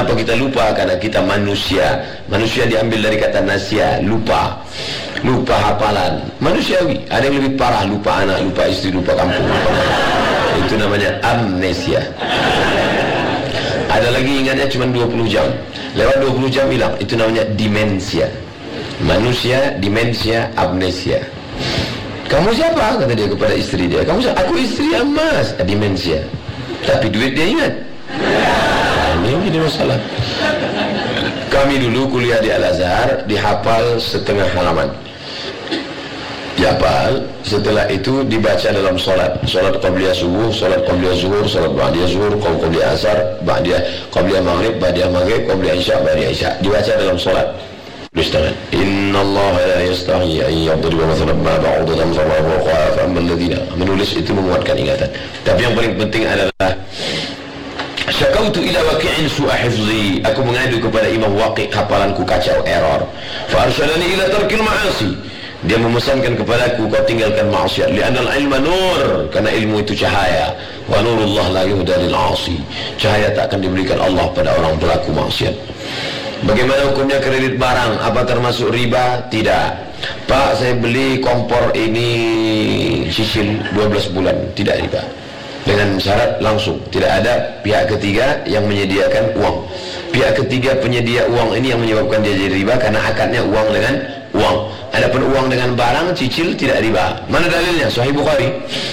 Kenapa kita lupa? Karena kita manusia. Manusia diambil dari kata nasya, lupa. Lupa hafalan. Manusiawi. Ada yang lebih parah, lupa anak, lupa istri, lupa kampung. Itu namanya amnesia. Ada lagi ingatnya cuma 20 jam. Lewat 20 jam hilang. Itu namanya demensia. Manusia, demensia, amnesia. Kamu siapa? Kata dia kepada istri dia. Kamu siapa? Aku istri Mas. Demensia. Tapi duit dia ingat. Ini jadi masalah. Kami dulu kuliah di Al-Azhar, dihafal setengah halaman. Dihafal, setelah itu dibaca dalam solat. Solat qabliyah subuh, solat qabliyah zuhur, solat ba'diyah zuhur, qabliyah asar, ba'diyah qabliyah maghrib, ba'diyah maghrib, qabliyah isya, ba'diyah isya. Dibaca dalam solat. Tulis tangan. Inna Allah la yastahi an yadriba mathalan ma ba'udatan fama fawqaha fa ammal ladzina. Menulis itu menguatkan ingatan. Tapi yang paling penting adalah syakautu ila waqi'in su'a hifzi. Aku mengadu kepada Imam Waqi', hafalanku kacau, error. Fa arsyadani ila tarkil ma'asi. Dia memesankan kepadaku, kau tinggalkan maksiat. Li'anal ilma nur, karena ilmu itu cahaya. Wa nurullah la yuhda lil 'asi. Cahaya tak akan diberikan Allah pada orang pelaku maksiat. Bagaimana hukumnya kredit barang? Apa termasuk riba? Tidak. Pak, saya beli kompor ini cicil 12 bulan. Tidak riba. Dengan syarat langsung. Tidak ada pihak ketiga yang menyediakan uang. Pihak ketiga penyedia uang ini yang menyebabkan dia jadi riba, karena akadnya uang dengan uang. Adapun uang dengan barang cicil tidak riba. Mana dalilnya? Sahih Bukhari.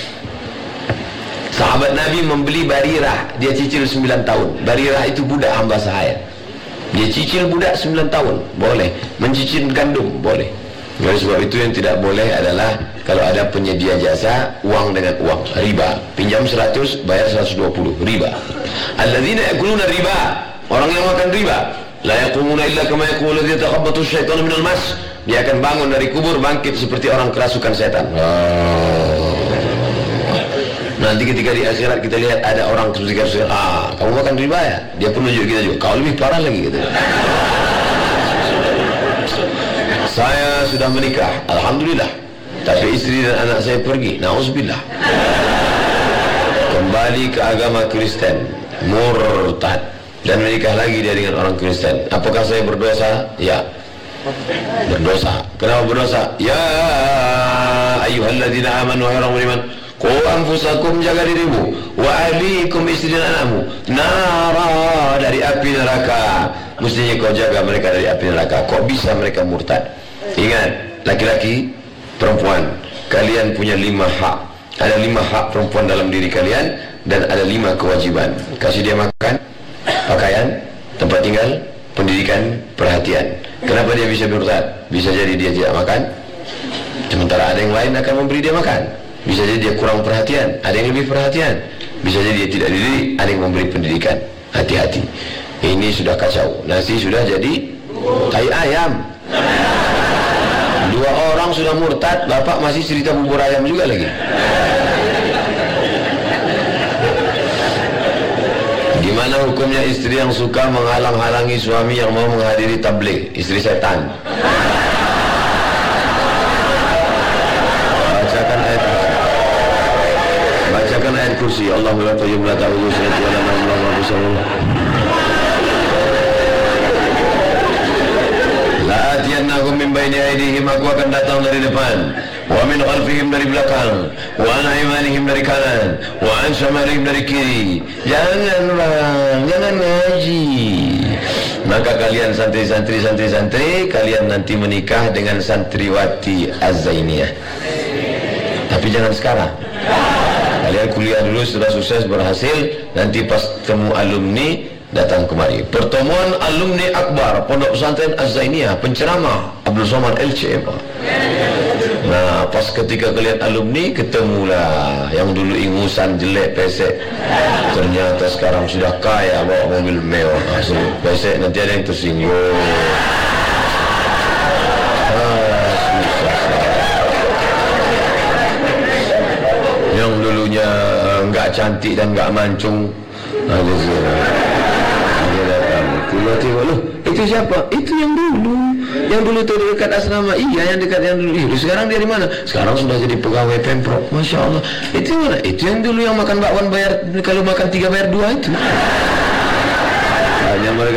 Sahabat Nabi membeli Barirah, dia cicil 9 tahun. Barirah itu budak hamba sahaya. Dia cicil budak 9 tahun, boleh. Mencicil gandum, boleh. Oleh sebab itu yang tidak boleh adalah kalau ada penyedia jasa uang dengan uang, riba. Pinjam 100, bayar 120, riba. Alladzina yakuluna riba, orang yang makan riba, la yaqumuna illa kama yaqulu alladzi yatakhabbathu asyaitanu minal mas. Dia akan bangun dari kubur, bangkit seperti orang kerasukan setan. Nanti ketika di akhirat kita lihat ada orang ketika kamu makan riba ya? Dia pun tunjuk kita juga. Kau lebih parah lagi gitu. Saya sudah menikah, alhamdulillah. Tapi istri dan anak saya pergi, na'udzubillah. Kembali ke agama Kristen, murtad, dan menikah lagi dia dengan orang Kristen. Apakah saya berdosa? Ya. Berdosa. Kenapa berdosa? Ya ayyuhalladzina amanu wa orang beriman, qu anfusakum, jaga dirimu, wa ahlikum, istri dan anakmu, nara, dari api neraka. Mestinya kau jaga mereka dari api neraka. Kok bisa mereka murtad? Ingat, laki-laki, perempuan, kalian punya 5 hak. Ada 5 hak perempuan dalam diri kalian, dan ada 5 kewajiban. Kasih dia makan, pakaian, tempat tinggal, pendidikan, perhatian. Kenapa dia bisa murtad? Bisa jadi dia tidak makan, sementara ada yang lain akan memberi dia makan. Bisa jadi dia kurang perhatian, ada yang lebih perhatian. Bisa jadi dia tidak dididik, ada yang memberi pendidikan. Hati-hati. Ini sudah kacau. Nasi sudah jadi tai ayam. 2 orang sudah murtad, bapak masih cerita bubur ayam juga lagi. Gimana hukumnya istri yang suka menghalang-halangi suami yang mau menghadiri tabligh? Istri setan. Bacakan ayat kursi. Allahu la qayyum la ta'udhu sinatu wa la nawm wa la bisawm. La atiyannahum min bayni aydihim, aku akan datang dari depan, wa min khalfihim, dari belakang, wa an aymanihim, dari kanan, wa an shamalihim, dari kiri. Jangan bang, jangan ngaji. Maka kalian santri-santri, kalian nanti menikah dengan santriwati Az-Zainiyah. Tapi jangan sekarang. Kalian kuliah dulu, sudah sukses, berhasil, nanti pas temu alumni datang kemari. Pertemuan alumni akbar Pondok Pesantren Az-Zainiyah, penceramah Abdul Somad LCM. Nah, pas ketika kalian alumni, ketemulah yang dulu ingusan, jelek, pesek, ternyata sekarang sudah kaya, bawa mobil mewah. Pesek nanti ada yang tersinggung. Yang dulunya enggak cantik dan enggak mancung, tiba-tiba, loh, itu siapa? Itu yang dulu tuh dekat asrama. Iya, yang dekat yang dulu. Sekarang dia di mana? Sekarang sudah jadi pegawai Pemprov. Masya Allah. Itu mana? Itu yang dulu yang makan bakwan bayar, kalau makan 3 bayar 2 itu. Hanya mereka